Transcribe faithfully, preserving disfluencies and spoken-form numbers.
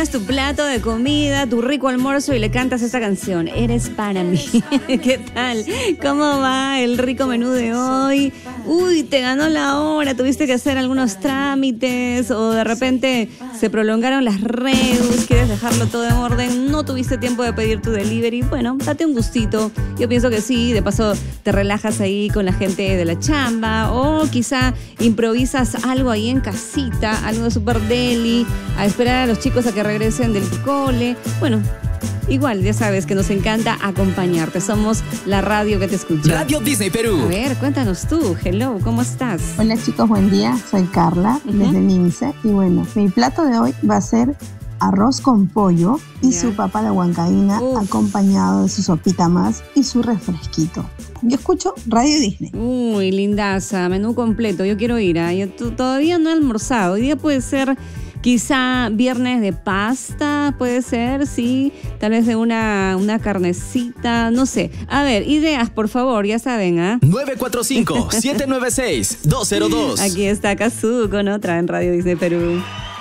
terminas tu plato de comida, tu rico almuerzo y le cantas esta canción. Eres para mí. ¿Qué tal? ¿Cómo va el rico menú de hoy? Uy, te ganó la hora, tuviste que hacer algunos trámites o de repente se prolongaron las reus, quieres dejarlo todo en orden, no tuviste tiempo de pedir tu delivery. Bueno, date un gustito. Yo pienso que sí, de paso te relajas ahí con la gente de la chamba o quizá improvisas algo ahí en casita, algo súper deli, a esperar a los chicos a que regresen del cole. Bueno, igual, ya sabes que nos encanta acompañarte. Somos la radio que te escucha. Radio Disney Perú. A ver, cuéntanos tú. Hello, ¿cómo estás? Hola chicos, buen día. Soy Carla, uh-huh. desde Mince. Y bueno, mi plato de hoy va a ser arroz con pollo y yeah. su papa a la huancaína, Uf. acompañado de su sopita más y su refresquito. Yo escucho Radio Disney. Uy, lindaza, menú completo. Yo quiero ir. ¿eh? Yo t- todavía no he almorzado. Hoy día puede ser quizá viernes de pasta, puede ser, sí. Tal vez de una, una carnecita, no sé. A ver, ideas, por favor, ya saben, ¿ah? ¿eh? nueve cuatro cinco, siete nueve seis, dos cero dos. Aquí está Kazú con otra en Radio Disney Perú.